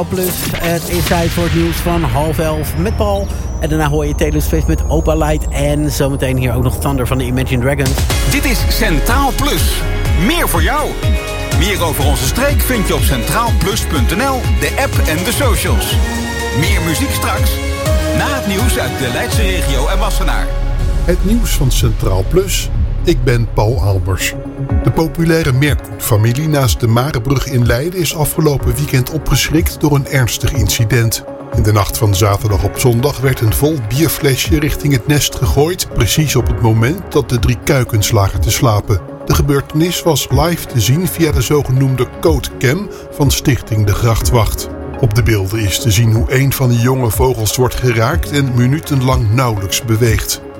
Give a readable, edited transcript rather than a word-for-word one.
Plus, het is tijd voor het nieuws van 10:30 met Paul. En daarna hoor je Taylor Swift met Opa Light. En zometeen hier ook nog Thunder van de Imagine Dragons. Dit is Centraal Plus. Meer voor jou. Meer over onze streek vind je op centraalplus.nl, de app en de socials. Meer muziek straks. Na het nieuws uit de Leidse regio en Wassenaar. Het nieuws van Centraal Plus. Ik ben Paul Albers. De populaire Merkoet-familie naast de Marebrug in Leiden is afgelopen weekend opgeschrikt door een ernstig incident. In de nacht van zaterdag op zondag werd een vol bierflesje richting het nest gegooid, precies op het moment dat de 3 kuikens lagen te slapen. De gebeurtenis was live te zien via de zogenoemde Codecam van Stichting De Grachtwacht. Op de beelden is te zien hoe een van de jonge vogels wordt geraakt en minutenlang nauwelijks beweegt.